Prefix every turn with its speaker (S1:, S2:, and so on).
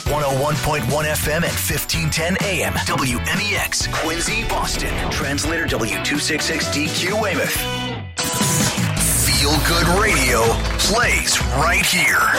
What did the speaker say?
S1: 101.1 FM and 1510 AM. WMEX, Quincy, Boston. Translator W266DQ Weymouth. Feel Good Radio plays right here.